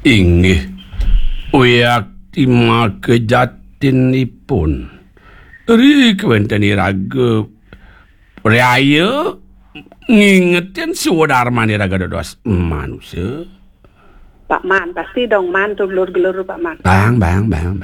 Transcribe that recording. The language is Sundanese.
Inggih. Uyaktima kejatinipun. Rik wonten iraga raya ngingetin sudarmane raga dados manusia. Pak Man pasti dong man tuh gelur-gelur Pak Man. Bang.